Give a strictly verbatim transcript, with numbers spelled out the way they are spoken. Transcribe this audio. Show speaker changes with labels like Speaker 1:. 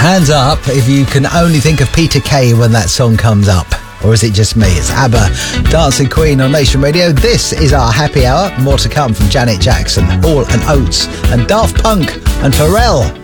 Speaker 1: Hands up if you can only think of Peter Kay when that song comes up. Or is it just me? It's ABBA, Dancing Queen on Nation Radio. This is our happy hour. More to come from Janet Jackson, Hall and Oates, and Daft Punk and Pharrell.